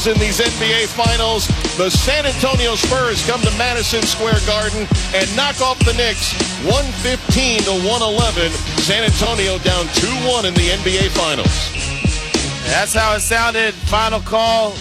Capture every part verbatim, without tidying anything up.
series in these N B A Finals. The San Antonio Spurs come to Madison Square Garden and knock off the Knicks one fifteen to one eleven. San Antonio down two one in the N B A Finals. That's how it sounded. Final call.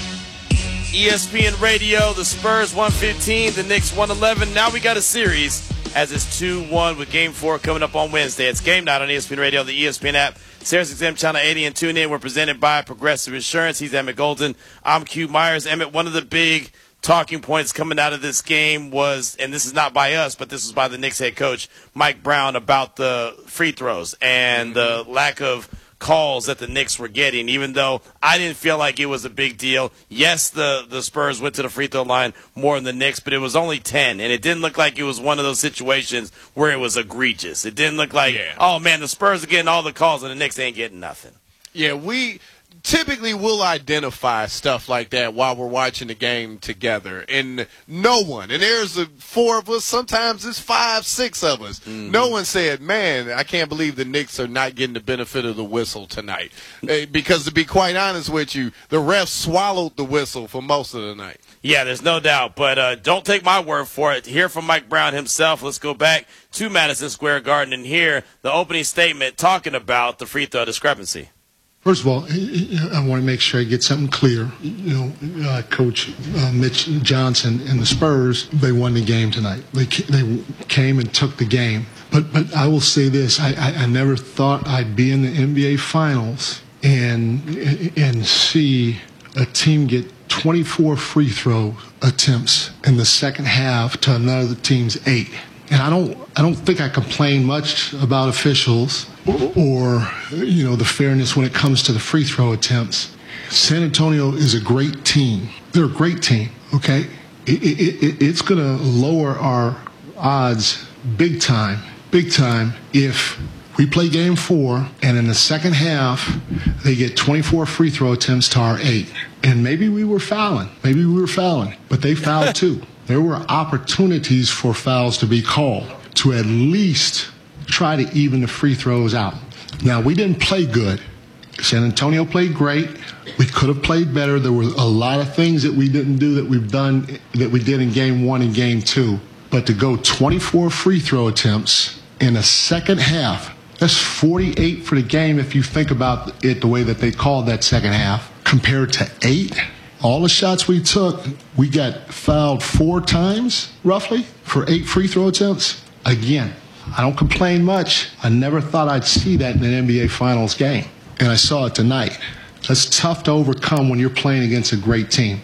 E S P N Radio, the Spurs one fifteen, the Knicks one eleven. Now we got a series as it's two one with Game four coming up on Wednesday. It's game night on E S P N Radio, the E S P N app, Sirius X M Channel eighty, and tune in. We're presented by Progressive Insurance. He's Emmett Golden. I'm Q Myers. Emmett, one of the big talking points coming out of this game was, and this is not by us, but this was by the Knicks head coach, Mike Brown, about the free throws and the lack of calls that the Knicks were getting, even though I didn't feel like it was a big deal. Yes, the, the Spurs went to the free throw line more than the Knicks, but it was only ten, and it didn't look like it was one of those situations where it was egregious. It didn't look like, yeah. oh, man, the Spurs are getting all the calls and the Knicks ain't getting nothing. Yeah, we typically will identify stuff like that while we're watching the game together, and no one, and there's a four of us, sometimes it's five, six of us, mm-hmm. no one said, man, I can't believe the Knicks are not getting the benefit of the whistle tonight, because to be quite honest with you, the refs swallowed the whistle for most of the night. Yeah, there's no doubt, but uh, don't take my word for it. Hear from Mike Brown himself. Let's go back to Madison Square Garden and hear the opening statement talking about the free throw discrepancy. First of all, I want to make sure I get something clear. You know, uh, Coach uh, Mitch Johnson and the Spurs, they won the game tonight. They they came and took the game. But but I will say this: I, I, I never thought I'd be in the N B A Finals and and see a team get twenty-four free throw attempts in the second half to another team's eight. And I don't I don't think I complain much about officials or, or, you know, the fairness when it comes to the free throw attempts. San Antonio is a great team. They're a great team, okay? It, it, it, it's going to lower our odds big time, big time if we play game four and in the second half they get twenty-four free throw attempts to our eight. And maybe we were fouling. Maybe we were fouling, but they fouled too. There were opportunities for fouls to be called to at least try to even the free throws out. Now, we didn't play good. San Antonio played great. We could have played better. There were a lot of things that we didn't do that we've done, that we did in game one and game two. But to go twenty-four free throw attempts in a second half, that's forty-eight for the game if you think about it the way that they called that second half, compared to eight. All the shots we took, we got fouled four times, roughly, for eight free throw attempts. Again, I don't complain much. I never thought I'd see that in an N B A Finals game, and I saw it tonight. That's tough to overcome when you're playing against a great team.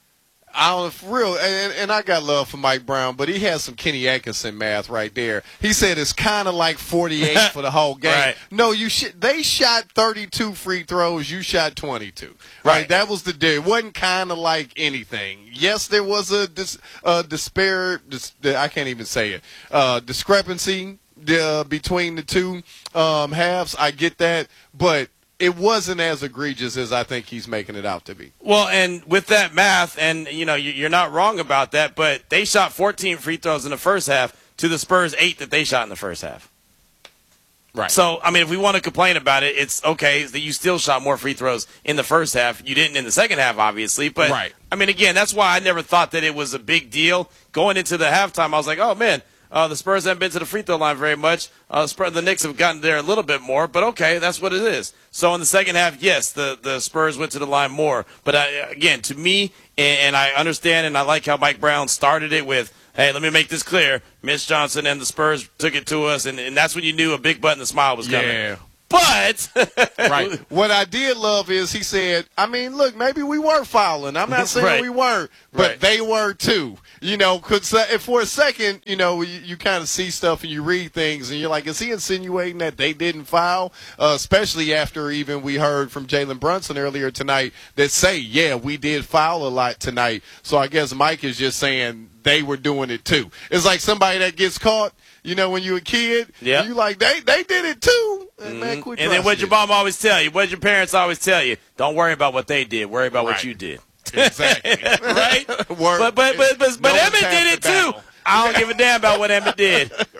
I don't know, for real, and, and I got love for Mike Brown, but he has some Kenny Atkinson math right there. He said it's kind of like forty-eight for the whole game. Right. No, you sh- they shot thirty-two free throws. You shot twenty-two. Right. right? That was the deal. It wasn't kind of like anything. Yes, there was a dis- uh, despair. Dis- I can't even say it. Uh, discrepancy uh, between the two um, halves. I get that, but it wasn't as egregious as I think he's making it out to be. Well, and with that math, and, you know, you're not wrong about that, but they shot fourteen free throws in the first half to the Spurs' eight that they shot in the first half. Right. So, I mean, if we want to complain about it, it's okay that you still shot more free throws in the first half. You didn't in the second half, obviously. But, right. I mean, again, that's why I never thought that it was a big deal. Going into the halftime, I was like, oh, man, Uh, the Spurs haven't been to the free throw line very much. Uh, the Knicks have gotten there a little bit more, but okay, that's what it is. So in the second half, yes, the, the Spurs went to the line more. But I, again, to me, and, and I understand and I like how Mike Brown started it with, hey, let me make this clear. Mitch Johnson and the Spurs took it to us, and, and that's when you knew a big button and smile was coming. Yeah. But right. What I did love is he said, I mean, look, maybe we were fouling. I'm not saying right. we weren't, but right. they were too. You know, because for a second, you know, you, you kind of see stuff and you read things and you're like, is he insinuating that they didn't foul? Uh, especially after even we heard from Jalen Brunson earlier tonight that say, yeah, we did foul a lot tonight. So I guess Mike is just saying they were doing it too. It's like somebody that gets caught. You know, when you were a kid, yeah. you like, they they did it too. And, mm-hmm. man, quit and then what your mom always tell you, what your parents always tell you, don't worry about what they did, worry about right. what you did. Exactly. Right? Word. But but but but, but no Emmett did it too. I don't give a damn about what Emmett did.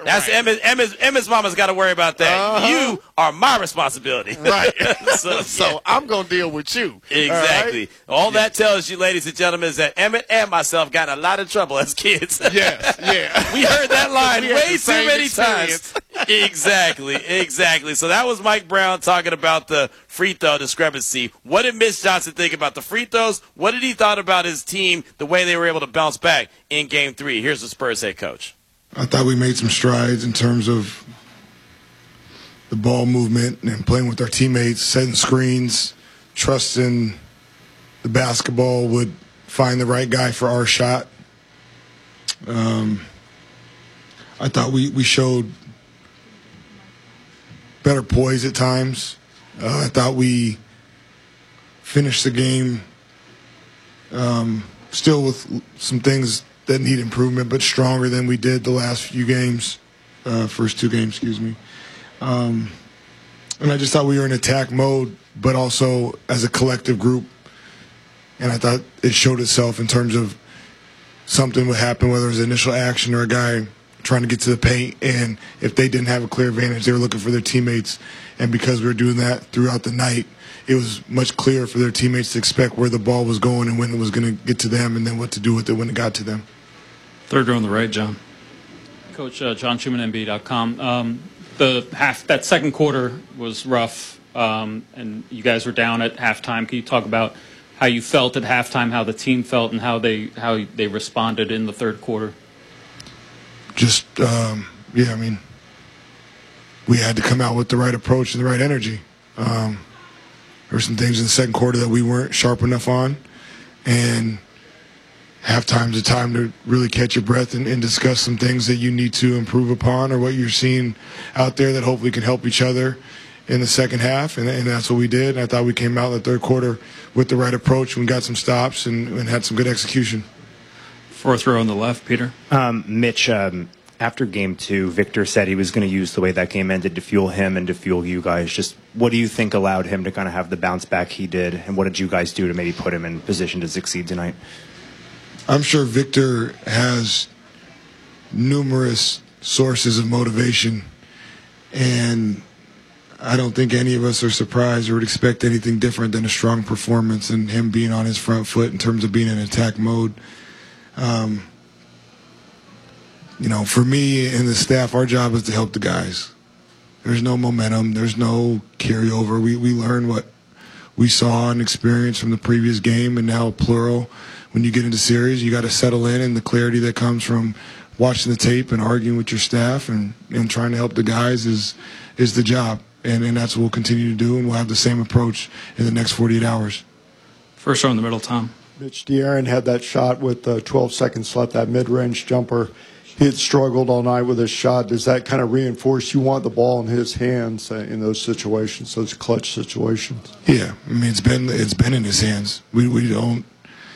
That's right. Emma's, Emma's, Emma's mama's got to worry about that. Uh-huh. You are my responsibility. Right. so, so yeah. I'm going to deal with you. Exactly. All, right? All yeah. that tells you, ladies and gentlemen, is that Emmett and myself got in a lot of trouble as kids. Yes, yeah. We heard that line We had way the too same many experience. times. Exactly, exactly. So that was Mike Brown talking about the free throw discrepancy. What did Mitch Johnson think about the free throws? What did he thought about his team, the way they were able to bounce back in game three? Here's the Spurs head coach. I thought we made some strides in terms of the ball movement and playing with our teammates, setting screens, trusting the basketball would find the right guy for our shot. Um, I thought we, we showed better poise at times. Uh, I thought we finished the game um, still with some things that need improvement, but stronger than we did the last few games, uh, first two games, excuse me. Um, and I just thought we were in attack mode, but also as a collective group. And I thought it showed itself in terms of something would happen, whether it was initial action or a guy trying to get to the paint. And if they didn't have a clear advantage, they were looking for their teammates. And because we were doing that throughout the night, it was much clearer for their teammates to expect where the ball was going and when it was going to get to them and then what to do with it when it got to them. Third row on the right, John. Coach uh, John Schumann, N B A dot com. Um, the half that second quarter was rough, um, and you guys were down at halftime. Can you talk about how you felt at halftime, how the team felt, and how they how they responded in the third quarter? Just um, yeah, I mean, we had to come out with the right approach and the right energy. Um, there were some things in the second quarter that we weren't sharp enough on, and halftime's a time to really catch your breath and, and discuss some things that you need to improve upon or what you're seeing out there that hopefully can help each other in the second half, and, and that's what we did. And I thought we came out in the third quarter with the right approach and got some stops and, and had some good execution. Fourth row on the left, Peter. Um, Mitch, um, after game two, Victor said he was going to use the way that game ended to fuel him and to fuel you guys. Just what do you think allowed him to kind of have the bounce back he did, and what did you guys do to maybe put him in position to succeed tonight? I'm sure Victor has numerous sources of motivation, and I don't think any of us are surprised or would expect anything different than a strong performance and him being on his front foot in terms of being in attack mode. Um, you know, for me and the staff, our job is to help the guys. There's no momentum. There's no carryover. We, we learn what we saw and experienced from the previous game, and now plural. When you get into series, you got to settle in, and the clarity that comes from watching the tape and arguing with your staff and, and trying to help the guys is is the job. And, and that's what we'll continue to do, and we'll have the same approach in the next forty-eight hours. First row in the middle, Tom. Mitch De'Aaron had that shot with uh, twelve seconds left, that mid-range jumper. He had struggled all night with his shot. Does that kind of reinforce you want the ball in his hands uh, in those situations, those clutch situations? Yeah, I mean, it's been it's been in his hands. We we don't.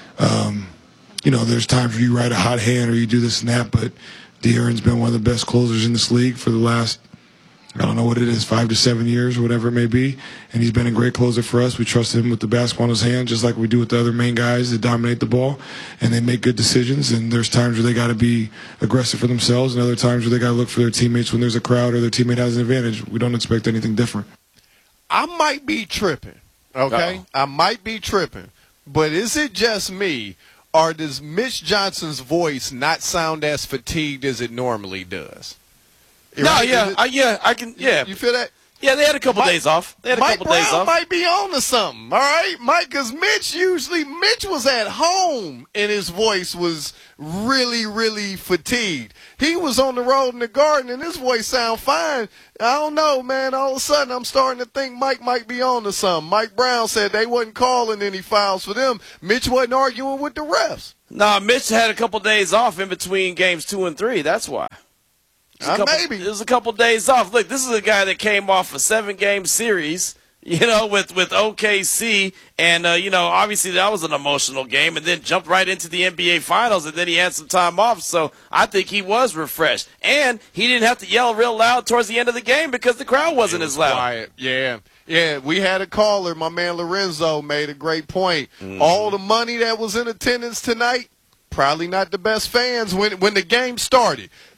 Um, you know, there's times where you ride a hot hand or you do this and that, but De'Aaron's been one of the best closers in this league for the last, I don't know what it is, five to seven years or whatever it may be, and he's been a great closer for us. We trust him with the basketball in his hand, just like we do with the other main guys that dominate the ball, and they make good decisions, and there's times where they got to be aggressive for themselves and other times where they got to look for their teammates when there's a crowd or their teammate has an advantage. We don't expect anything different. I might be tripping, okay? Uh-oh. I might be tripping. But is it just me, or does Mitch Johnson's voice not sound as fatigued as it normally does? No, right? yeah, I, yeah, I can, yeah. You feel that? Yeah, they had a couple Mike, days off. They had a Mike couple Brown days off. might be on to something, all right, Mike? Because Mitch usually, Mitch was at home and his voice was really, really fatigued. He was on the road in the Garden and his voice sound fine. I don't know, man. All of a sudden, I'm starting to think Mike might be on to something. Mike Brown said they wasn't calling any fouls for them. Mitch wasn't arguing with the refs. No, Mitch had a couple days off in between games two and three. That's why. Uh, couple, maybe. It was a couple days off. Look, this is a guy that came off a seven-game series, you know, with, with O K C. And, uh, you know, obviously that was an emotional game, and then jumped right into the N B A Finals, and then he had some time off. So I think he was refreshed. And he didn't have to yell real loud towards the end of the game because the crowd wasn't was as loud. Quiet. Yeah. Yeah, we had a caller. My man Lorenzo made a great point. Mm. All the money that was in attendance tonight, probably not the best fans when when the game started.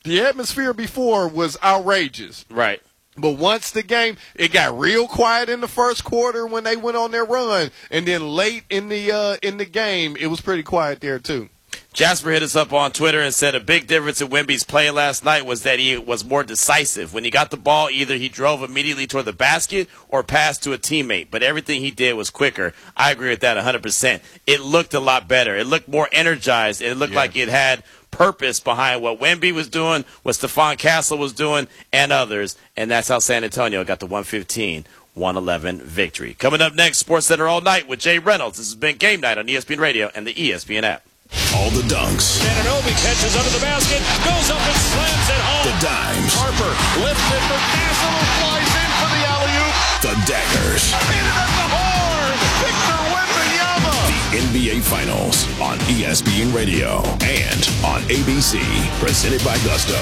the atmosphere before was outrageous. Right. But once the game, it got real quiet in the first quarter when they went on their run, and then late in the uh, in the game, it was pretty quiet there too. Jasper hit us up on Twitter and said a big difference in Wemby's play last night was that he was more decisive. When he got the ball, either he drove immediately toward the basket or passed to a teammate, but everything he did was quicker. I agree with that one hundred percent. It looked a lot better. It looked more energized. It looked yeah. like it had purpose behind what Wemby was doing, what Stephon Castle was doing, and others, and that's how San Antonio got the one fifteen one eleven victory. Coming up next, SportsCenter All Night with Jay Reynolds. This has been Game Night on E S P N Radio and the E S P N app. All the dunks. Anunoby catches under the basket, goes up and slams it home. The dimes. Harper lifts it for Castle, flies in for the alley-oop. The daggers. Hit it at the horn. Victor Wembanyama. The N B A Finals on E S P N Radio and on A B C. Presented by Gusto.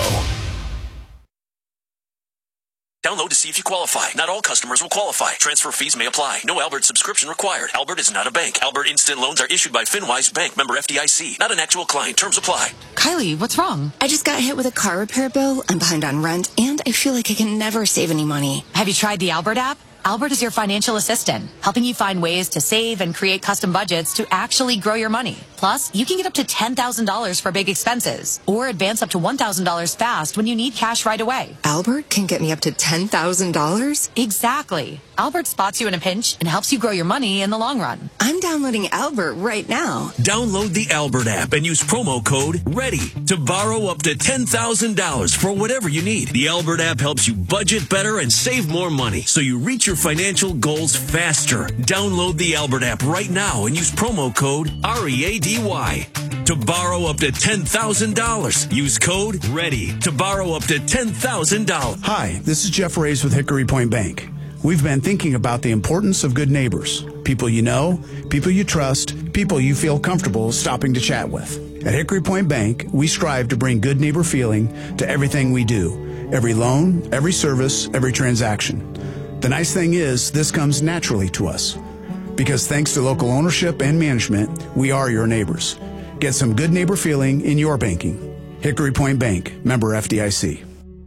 Download to see if you qualify. Not all customers will qualify. Transfer fees may apply. No Albert subscription required. Albert is not a bank. Albert Instant Loans are issued by FinWise Bank, member F D I C. Not an actual client. Terms apply. Kylie, what's wrong? I just got hit with a car repair bill. I'm behind on rent, and I feel like I can never save any money. Have you tried the Albert app? Albert is your financial assistant, helping you find ways to save and create custom budgets to actually grow your money. Plus, you can get up to ten thousand dollars for big expenses or advance up to one thousand dollars fast when you need cash right away. Albert can get me up to ten thousand dollars? Exactly. Albert spots you in a pinch and helps you grow your money in the long run. I'm downloading Albert right now. Download the Albert app and use promo code READY to borrow up to ten thousand dollars for whatever you need. The Albert app helps you budget better and save more money so you reach your financial goals faster. Download the Albert app right now and use promo code R E A D Y to borrow up to ten thousand dollars. Use code READY to borrow up to ten thousand dollars. Hi, this is Jeff Reyes with Hickory Point Bank. We've been thinking about the importance of good neighbors, people you know, people you trust, people you feel comfortable stopping to chat with. At Hickory Point Bank, we strive to bring good neighbor feeling to everything we do, every loan, every service, every transaction. The nice thing is, this comes naturally to us. Because thanks to local ownership and management, we are your neighbors. Get some good neighbor feeling in your banking. Hickory Point Bank, member F D I C.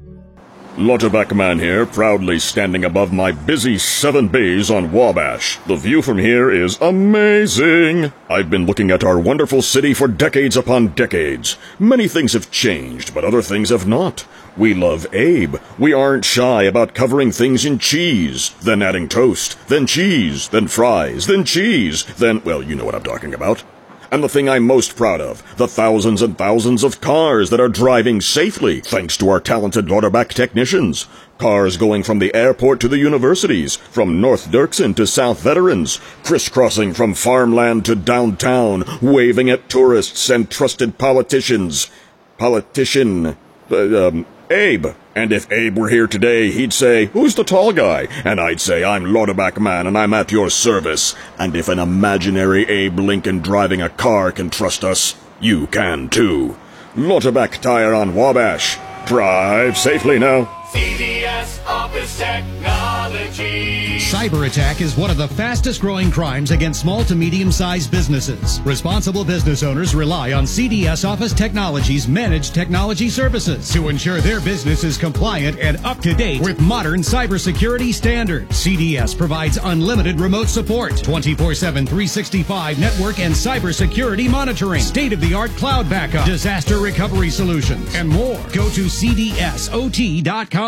Lauterbach Man here, proudly standing above my busy seven bays on Wabash. The view from here is amazing. I've been looking at our wonderful city for decades upon decades. Many things have changed, but other things have not. We love Abe. We aren't shy about covering things in cheese, then adding toast, then cheese, then fries, then cheese, then, well, you know what I'm talking about. And the thing I'm most proud of, the thousands and thousands of cars that are driving safely thanks to our talented Lauterbach technicians. Cars going from the airport to the universities, from North Dirksen to South Veterans, crisscrossing from farmland to downtown, waving at tourists and trusted politicians. Politician, uh, um, Abe. And if Abe were here today, he'd say, "Who's the tall guy?" And I'd say, "I'm Lauterbach Man, and I'm at your service." And if an imaginary Abe Lincoln driving a car can trust us, you can too. Lauterbach Tire on Wabash. Drive safely now. C D S Office Technology. Cyber attack is one of the fastest growing crimes against small to medium-sized businesses. Responsible business owners rely on C D S Office Technology's managed technology services to ensure their business is compliant and up to date with modern cybersecurity standards. C D S provides unlimited remote support, twenty-four seven, three sixty-five network and cybersecurity monitoring, state-of-the-art cloud backup, disaster recovery solutions, and more. Go to C D S O T dot com.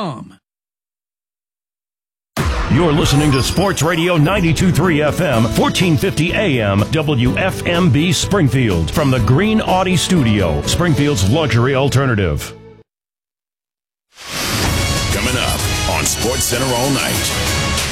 You're listening to Sports Radio ninety-two point three F M, fourteen fifty A M, W F M B Springfield. From the Green Audi Studio, Springfield's luxury alternative. Coming up on SportsCenter All Night.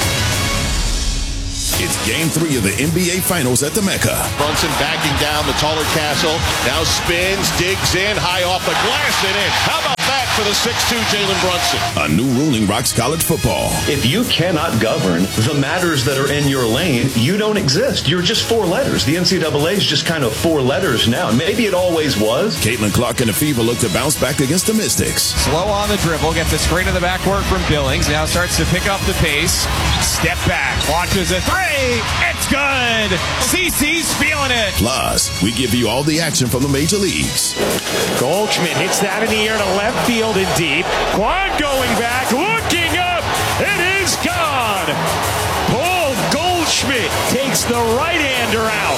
It's Game three of the N B A Finals at the Mecca. Brunson backing down the taller Castle. Now spins, digs in, high off the glass and in. How about that for the six two Jalen Brunson? A new ruling rocks college football. If you cannot govern the matters that are in your lane, you don't exist. You're just four letters. The N C double A is just kind of four letters now. Maybe it always was. Caitlin Clark and the Fever look to bounce back against the Mystics. Slow on the dribble, gets a screen in the backcourt from Billings. Now starts to pick up the pace. Step back, launches a three. It's good. CeCe's feeling it. Plus, we give you all the action from the major leagues. Goldschmidt hits that in the air to left field. field and deep. Quan going back, looking up. It is gone. Paul Goldschmidt takes the right-hander out.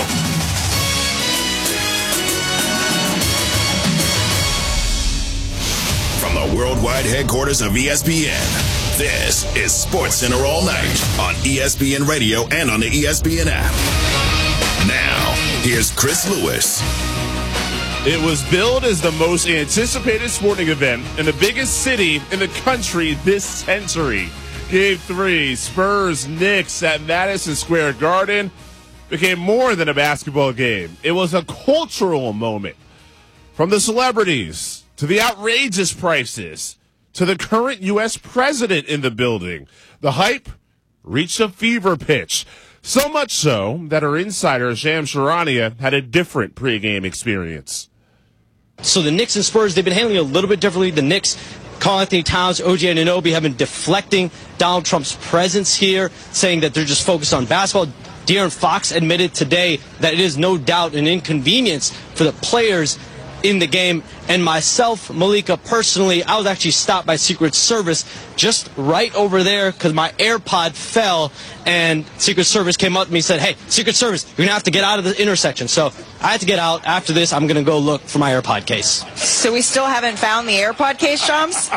From the worldwide headquarters of E S P N, this is Sports Center All Night on E S P N Radio and on the E S P N app. Now, here's Chris Lewis. It was billed as the most anticipated sporting event in the biggest city in the country this century. Game three, Spurs Knicks at Madison Square Garden, became more than a basketball game. It was a cultural moment. From the celebrities to the outrageous prices to the current U S president in the building, the hype reached a fever pitch. So much so that our insider, Shams Charania, had a different pregame experience. So the Knicks and Spurs, they've been handling it a little bit differently. The Knicks, Karl Anthony Towns, O G Anunoby have been deflecting Donald Trump's presence here, saying that they're just focused on basketball. De'Aaron Fox admitted today that it is no doubt an inconvenience for the players in the game. And myself, Malika, personally, I was actually stopped by Secret Service just right over there because my AirPod fell, and Secret Service came up to me and said, hey, Secret Service, you're going to have to get out of the intersection. So I had to get out. After this, I'm going to go look for my AirPod case. So we still haven't found the AirPod case, Shams?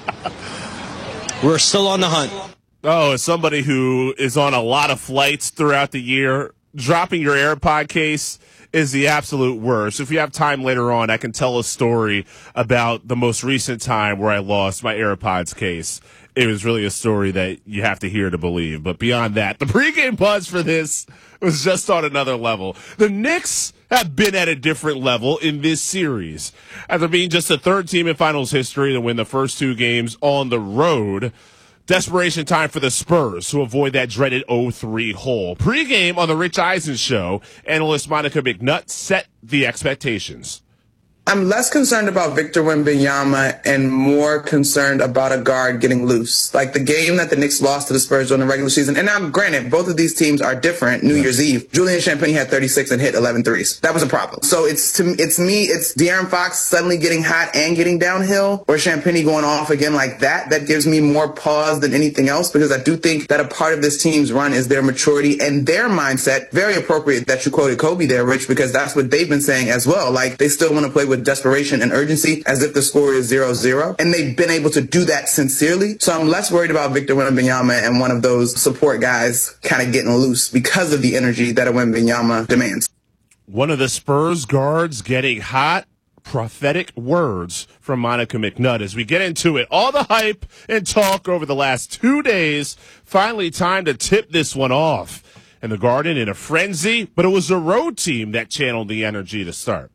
We're still on the hunt. Oh, as somebody who is on a lot of flights throughout the year, dropping your AirPod case is the absolute worst. If you have time later on, I can tell a story about the most recent time where I lost my AirPods case. It was really a story that you have to hear to believe. But beyond that, the pregame buzz for this was just on another level. The Knicks have been at a different level in this series. After being just the third team in finals history to win the first two games on the road, desperation time for the Spurs to avoid that dreaded oh three hole. Pre-game on the Rich Eisen Show, analyst Monica McNutt set the expectations. I'm less concerned about Victor Wembanyama and more concerned about a guard getting loose. Like the game that the Knicks lost to the Spurs during the regular season. And now, granted, both of these teams are different. New Year's Eve, Julian Champagnie had thirty-six and hit eleven threes. That was a problem. So it's to it's me, it's De'Aaron Fox suddenly getting hot and getting downhill, or Champagnie going off again like that. That gives me more pause than anything else, because I do think that a part of this team's run is their maturity and their mindset. Very appropriate that you quoted Kobe there, Rich, because that's what they've been saying as well. Like they still want to play with desperation and urgency as if the score is zero zero, and they've been able to do that sincerely. So I'm less worried about Victor Wembanyama and one of those support guys kind of getting loose because of the energy that a Wembanyama demands. One of the Spurs guards getting hot. Prophetic words from Monica McNutt as we get into it. All the hype and talk over the last two days. Finally time to tip this one off. And the Garden in a frenzy, but it was the road team that channeled the energy to start.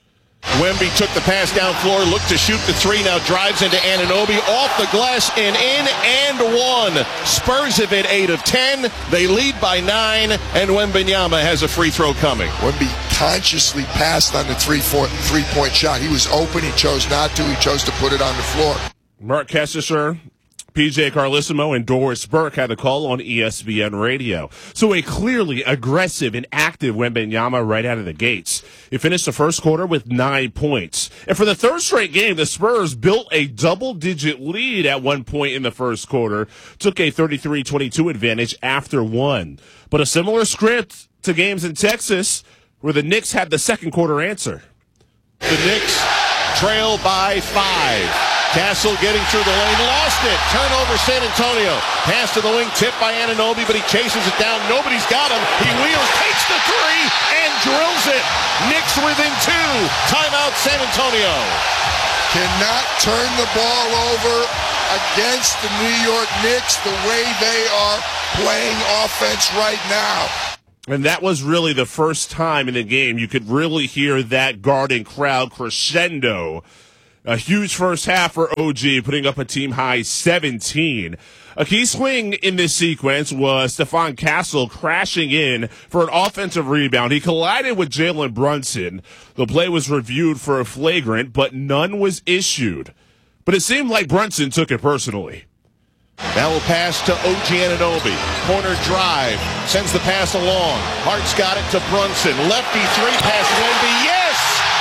Wemby took the pass down floor, looked to shoot the three, now drives into Anunoby, off the glass and in and one. Spurs have hit eight of ten. They lead by nine, and Wembanyama has a free throw coming. Wemby consciously passed on the three, four, three-point shot. He was open. He chose not to. He chose to put it on the floor. Mark Kestecher, P J Carlissimo, and Doris Burke had the call on E S P N Radio. So a clearly aggressive and active Wembanyama right out of the gates. He finished the first quarter with nine points. And for the third straight game, the Spurs built a double-digit lead at one point in the first quarter, took a thirty-three twenty-two advantage after one. But a similar script to games in Texas, where the Knicks had the second quarter answer. The Knicks trail by five. Castle getting through the lane, lost it. Turnover San Antonio. Pass to the wing, tipped by Anunoby, but he chases it down. Nobody's got him. He wheels, takes the three, and drills it. Knicks within two. Timeout San Antonio. Cannot turn the ball over against the New York Knicks the way they are playing offense right now. And that was really the first time in the game you could really hear that Garden crowd crescendo. A huge first half for O G, putting up a team-high seventeen. A key swing in this sequence was Stephon Castle crashing in for an offensive rebound. He collided with Jalen Brunson. The play was reviewed for a flagrant, but none was issued. But it seemed like Brunson took it personally. Now we'll pass to O G Anunoby. Corner drive. Sends the pass along. Hart's got it to Brunson. Lefty three pass Wemby. Yes!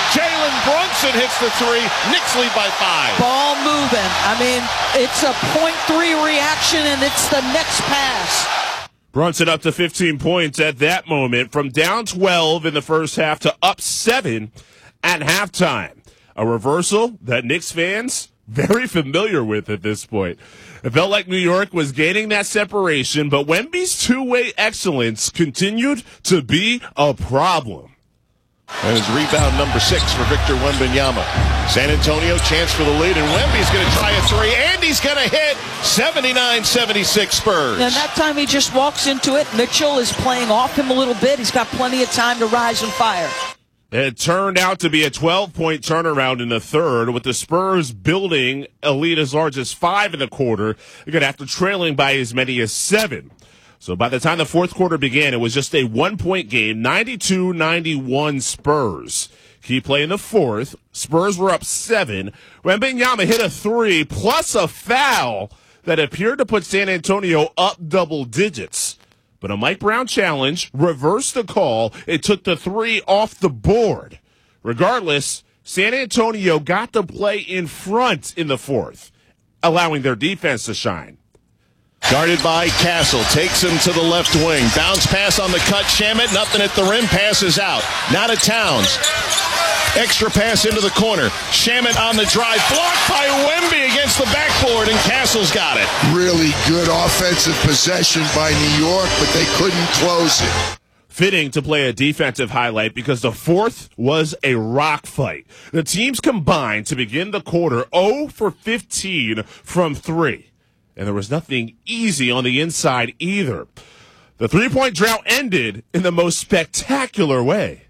Jalen Brunson hits the three. Knicks lead by five. Ball moving. I mean, it's a point three reaction, and it's the next pass. Brunson up to fifteen points at that moment, from down twelve in the first half to up seven at halftime. A reversal that Knicks fans very familiar with at this point. It felt like New York was gaining that separation, but Wemby's two-way excellence continued to be a problem. And his rebound number six for Victor Wembanyama. San Antonio chance for the lead, and Wemby's going to try a three, and he's going to hit. seventy-nine seventy-six Spurs. And that time he just walks into it. Mitchell is playing off him a little bit. He's got plenty of time to rise and fire. It turned out to be a twelve-point turnaround in the third, with the Spurs building a lead as large as five in the quarter, again after trailing by as many as seven. So by the time the fourth quarter began, it was just a one-point game, ninety-two ninety-one Spurs. Key play in the fourth, Spurs were up seven. Wembanyama hit a three plus a foul that appeared to put San Antonio up double digits. But a Mike Brown challenge reversed the call. It took the three off the board. Regardless, San Antonio got to play in front in the fourth, allowing their defense to shine. Guarded by Castle, takes him to the left wing. Bounce pass on the cut, Shamet, nothing at the rim, passes out. Now to Towns. Extra pass into the corner. Shamet on the drive, blocked by Wemby against the backboard, and Castle's got it. Really good offensive possession by New York, but they couldn't close it. Fitting to play a defensive highlight because the fourth was a rock fight. The teams combined to begin the quarter zero for fifteen from three. And there was nothing easy on the inside either. The three-point drought ended in the most spectacular way.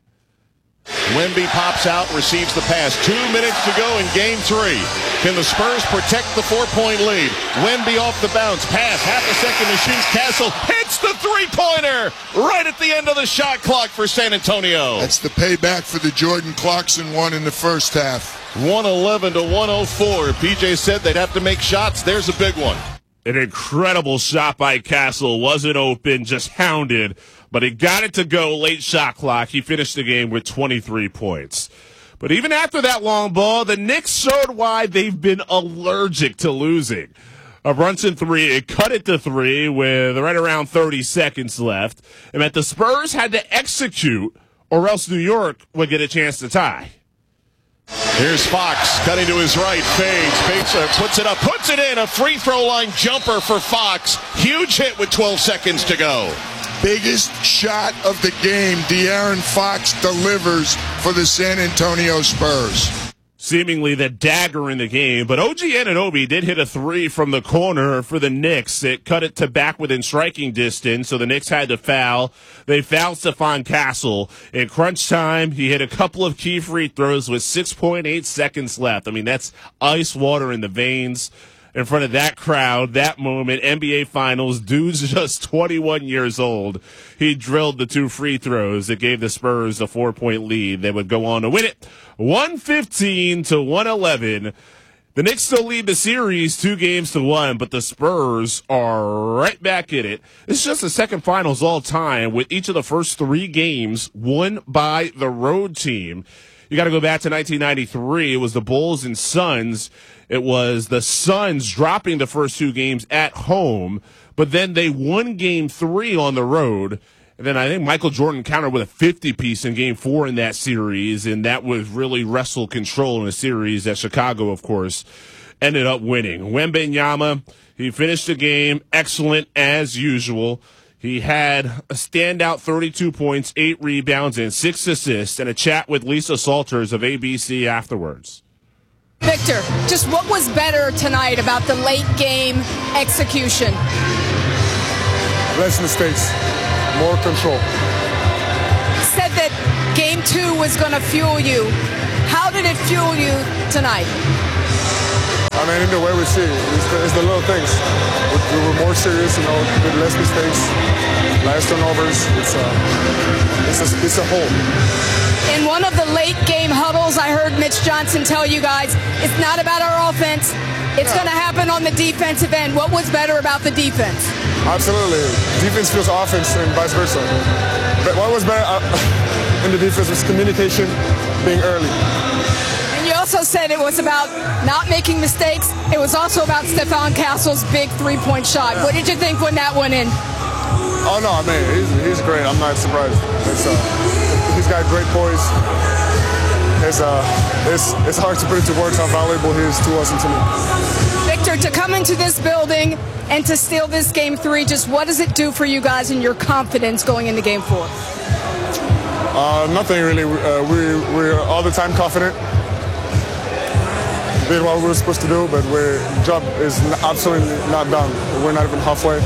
Wemby pops out, receives the pass. Two minutes to go in game three. Can the Spurs protect the four-point lead? Wemby off the bounce. Pass, half a second to shoot. Castle hits the three-pointer right at the end of the shot clock for San Antonio. That's the payback for the Jordan Clarkson one in the first half. one eleven to one oh four. P J said they'd have to make shots. There's a big one. An incredible shot by Castle. Wasn't open, just hounded. But he got it to go late shot clock. He finished the game with twenty-three points. But even after that long ball, the Knicks showed why they've been allergic to losing. A Brunson three, it cut it to three with right around thirty seconds left. And meant the Spurs had to execute, or else New York would get a chance to tie. Here's Fox, cutting to his right, fades, fakes, uh, puts it up, puts it in, a free throw line jumper for Fox. Huge hit with twelve seconds to go. Biggest shot of the game, De'Aaron Fox delivers for the San Antonio Spurs. Seemingly the dagger in the game, but O G Anunoby did hit a three from the corner for the Knicks. It cut it to back within striking distance, so the Knicks had to foul. They fouled Stephon Castle. In crunch time, he hit a couple of key free throws with six point eight seconds left. I mean, that's ice water in the veins. In front of that crowd, that moment, N B A Finals, dude's just twenty-one years old. He drilled the two free throws that gave the Spurs a four-point lead. They would go on to win it one fifteen to one eleven. The Knicks still lead the series two games to one, but the Spurs are right back in it. It's just the second finals all time, with each of the first three games won by the road team. You got to go back to nineteen ninety-three. It was the Bulls and Suns. It was the Suns dropping the first two games at home, but then they won game three on the road. And then I think Michael Jordan countered with a fifty-piece in game four in that series, and that was really wrestle control in a series that Chicago, of course, ended up winning. Wembanyama, he finished the game excellent as usual. He had a standout thirty-two points, eight rebounds, and six assists, and a chat with Lisa Salters of A B C afterwards. Victor, just what was better tonight about the late game execution? Less mistakes, more control. Said that game two was going to fuel you. How did it fuel you tonight? I mean, in the way we see it, it's the, it's the little things. We, we were more serious, you know, with less mistakes, less turnovers. It's a, it's a, it's a whole. In one of the late game huddles, I heard Mitch Johnson tell you guys, it's not about our offense. It's yeah. going to happen on the defensive end. What was better about the defense? Absolutely. Defense feels offense and vice versa. But what was better? Uh, in the defense was communication, being early. And you also said it was about not making mistakes. It was also about Stephon Castle's big three-point shot. What did you think when that went in? Oh, no, I mean, he's, he's great. I'm not surprised. It's, uh, he's got great poise. It's, uh, it's, it's hard to put into words how valuable he is to us and to me. Victor, to come into this building and to steal this game three, just what does it do for you guys and your confidence going into game four? Uh, nothing really. Uh, we, we're all the time confident. Did what we were supposed to do, but our job is absolutely not done. We're not even halfway.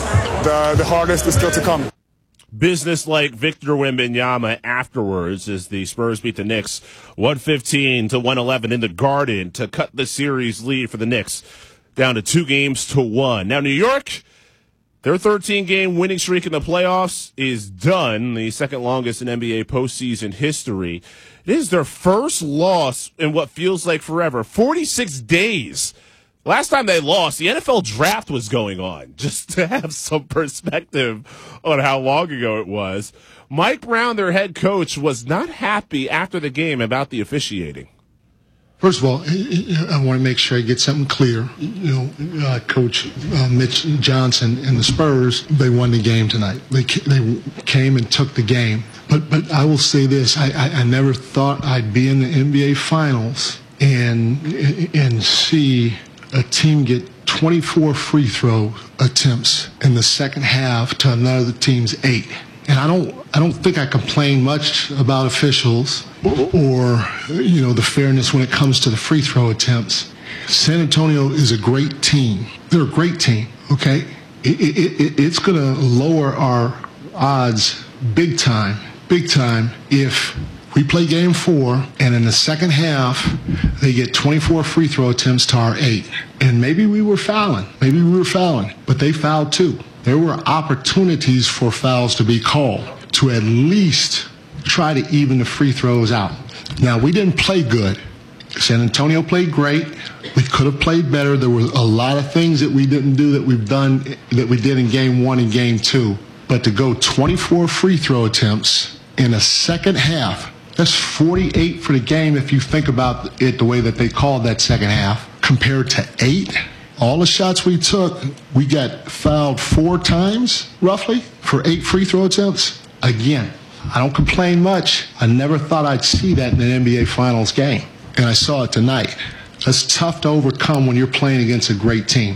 The, the hardest is still to come. Business-like Victor Wembanyama afterwards as the Spurs beat the Knicks one fifteen to one eleven in the Garden to cut the series lead for the Knicks down to two games to one. Now, New York, their thirteen-game winning streak in the playoffs is done, the second longest in N B A postseason history. It is their first loss in what feels like forever, forty-six days. Last time they lost, the N F L draft was going on, just to have some perspective on how long ago it was. Mike Brown, their head coach, was not happy after the game about the officiating. First of all, I want to make sure I get something clear. You know, uh, Coach uh, Mitch Johnson and the Spurs, they won the game tonight. They they came and took the game. But but I will say this: I, I, I never thought I'd be in the N B A Finals and and see a team get twenty-four free throw attempts in the second half to another team's eight. And I don't I don't think I complain much about officials or, or you know the fairness when it comes to the free throw attempts. San Antonio is a great team. They're a great team. Okay, it, it, it, it's going to lower our odds big time, big time if we play game four, and in the second half, they get twenty-four free throw attempts to our eight. And maybe we were fouling. Maybe we were fouling. But they fouled too. There were opportunities for fouls to be called to at least try to even the free throws out. Now, we didn't play good. San Antonio played great. We could have played better. There were a lot of things that we didn't do that we've done, that we did in game one and game two. But to go twenty-four free throw attempts in a second half, that's forty-eight for the game if you think about it the way that they called that second half, compared to eight. All the shots we took, we got fouled four times, roughly, for eight free throw attempts. Again, I don't complain much. I never thought I'd see that in an N B A Finals game, and I saw it tonight. That's tough to overcome when you're playing against a great team.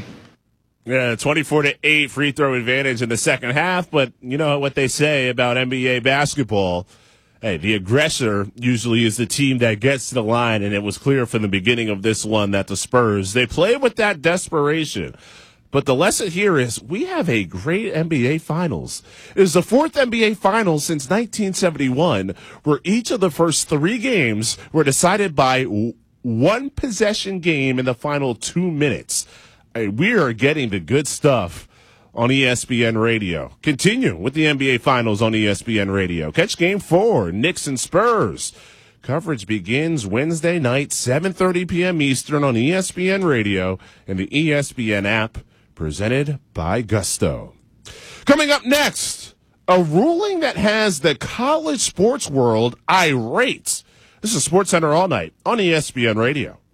Yeah, twenty-four to eight free throw advantage in the second half, but you know what they say about N B A basketball. Hey, the aggressor usually is the team that gets to the line, and it was clear from the beginning of this one that the Spurs, they play with that desperation. But the lesson here is we have a great N B A Finals. It is the fourth N B A Finals since nineteen seventy-one, where each of the first three games were decided by one possession game in the final two minutes. Hey, we are getting the good stuff on E S P N Radio. Continue with the N B A Finals on E S P N Radio. Catch Game four, Knicks and Spurs. Coverage begins Wednesday night, seven thirty p.m. Eastern on E S P N Radio and the E S P N app, presented by Gusto. Coming up next, a ruling that has the college sports world irate. This is SportsCenter All Night on E S P N Radio.